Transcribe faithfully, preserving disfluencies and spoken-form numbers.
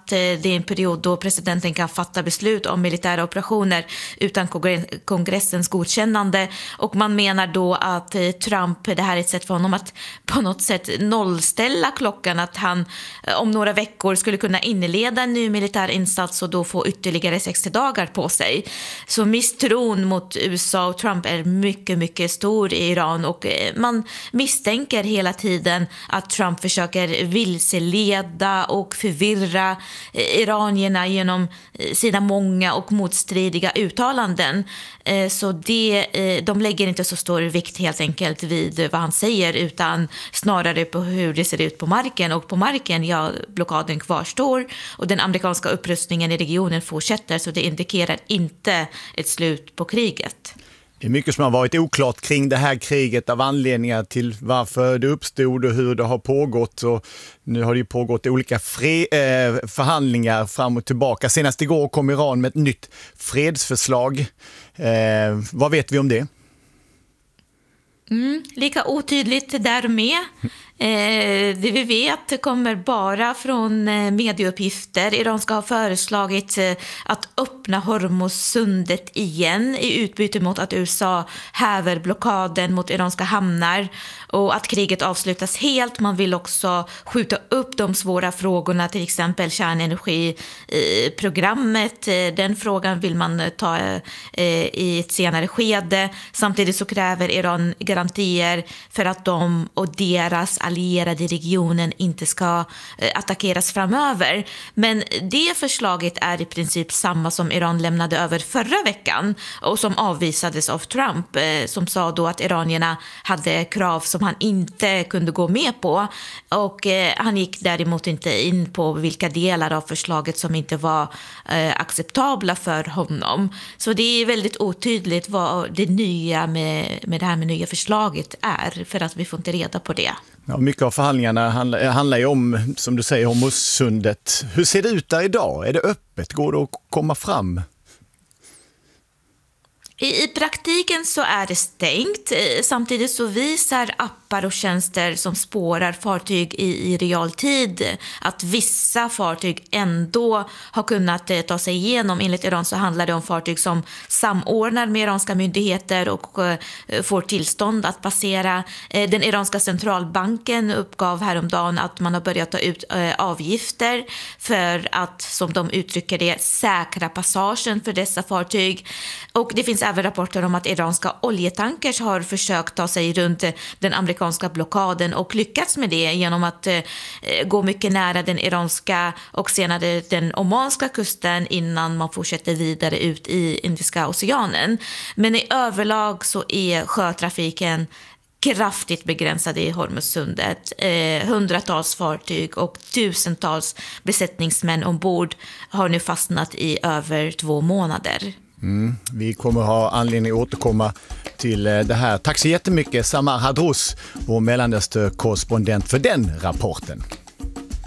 att det är en period då presidenten kan fatta beslut om militära operationer utan kongressens godkännande. Och man menar då att Trump, det här är ett sätt för honom att på något sätt nollställa klockan, att han om några veckor skulle kunna inleda en ny militär insats och då få ytterligare sextio dagar på sig. Så misstron mot U S A och Trump är mycket, mycket stor i Iran, och man misstänker hela tiden att Trump försöker vilseleda och förvirra iranierna genom sina många och motstridiga uttalanden. Så det, de lägger inte så stor vikt helt enkelt vid vad han säger, utan snarare på hur det ser ut på marken. Och på marken, ja, blockaden kvarstår och den amerikanska upprustningen i regionen fortsätter, så det indikerar inte ett slut på kriget. Det är mycket som har varit oklart kring det här kriget, av anledningar till varför det uppstod och hur det har pågått. Och nu har det ju pågått olika fre- eh, förhandlingar fram och tillbaka. Senast igår kom Iran med ett nytt fredsförslag. Eh, vad vet vi om det? Mm, lika otydligt där med. Eh, det vi vet kommer bara från eh, medieuppgifter. Iran ska ha föreslagit eh, att öppna Hormuzsundet igen i utbyte mot att U S A häver blockaden mot iranska hamnar och att kriget avslutas helt. Man vill också skjuta upp de svåra frågorna, till exempel kärnenergiprogrammet. Eh, den frågan vill man ta eh, i ett senare skede. Samtidigt så kräver Iran garantier för att de och deras allierade i regionen inte ska attackeras framöver. Men det förslaget är i princip samma som Iran lämnade över förra veckan och som avvisades av Trump, som sa då att iranierna hade krav som han inte kunde gå med på, och han gick däremot inte in på vilka delar av förslaget som inte var acceptabla för honom. Så det är väldigt otydligt vad det nya med, med det här med nya förslaget är, för att vi får inte reda på det. Ja, mycket av förhandlingarna handlar, handlar ju om, som du säger, Hormuzsundet. Hur ser det ut där idag? Är det öppet? Går det att komma fram? I, I praktiken så är det stängt. Samtidigt så visar appar och tjänster som spårar fartyg i, i realtid att vissa fartyg ändå har kunnat eh, ta sig igenom. Enligt Iran så handlar det om fartyg som samordnar med iranska myndigheter och eh, får tillstånd att passera. Eh, den iranska centralbanken uppgav häromdagen att man har börjat ta ut eh, avgifter för att, som de uttrycker det, säkra passagen för dessa fartyg. Och det finns även rapporter om att iranska oljetankers har försökt ta sig runt den amerikanska blockaden och lyckats med det genom att eh, gå mycket nära den iranska och senare den omanska kusten innan man fortsätter vidare ut i Indiska oceanen. Men i överlag så är sjötrafiken kraftigt begränsade i Hormuzsundet. Eh, hundratals fartyg och tusentals besättningsmän ombord har nu fastnat i över två månader. Mm, vi kommer ha anledning att återkomma till det här. Tack så jättemycket, Samar Hadrous, vår Mellanöstern-korrespondent, för den rapporten.